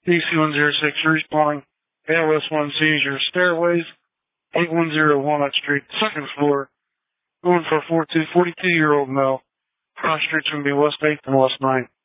DC-106 respawning. ALS-1 seizure stairways. 810 Walnut Street, second floor. Going for 42-year-old male. Cross streets going to be West 8th and West 9th.